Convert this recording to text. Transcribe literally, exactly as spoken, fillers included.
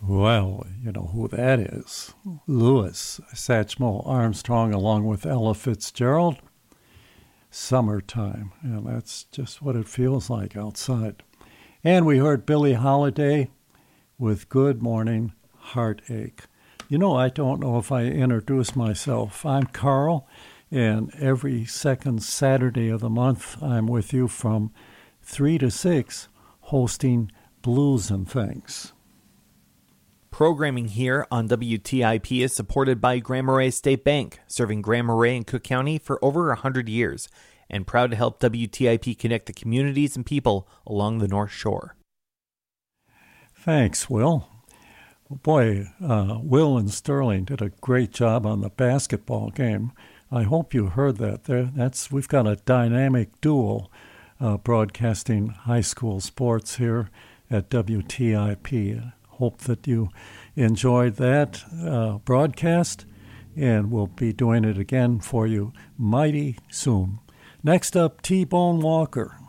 Well, you know who that is. Louis Satchmo Armstrong along with Ella Fitzgerald. Summertime, and that's just what it feels like outside. And we heard Billie Holiday with Good Morning Heartache. You know, I don't know if I introduced myself. I'm Carl, and every second Saturday of the month, I'm with you from three to six, hosting Blues and Things. Programming here on W T I P is supported by Grand Marais State Bank, serving Grand Marais and Cook County for over one hundred years, and proud to help W T I P connect the communities and people along the North Shore. Thanks, Will. Boy, uh, Will and Sterling did a great job on the basketball game. I hope you heard that. There, that's we've got a dynamic duo uh, broadcasting high school sports here at W T I P. Hope that you enjoyed that uh, broadcast, and we'll be doing it again for you mighty soon. Next up, T-Bone Walker.